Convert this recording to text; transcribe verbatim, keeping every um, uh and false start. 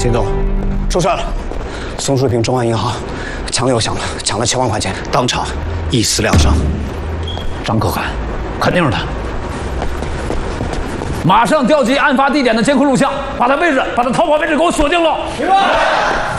秦总，出事了！松树坪中安银行抢友响了，抢了七万块钱，当场一死两伤。 张可汗，肯定是他。马上调集案发地点的监控录像，把他位置、把他逃跑位置给我锁定了。明白。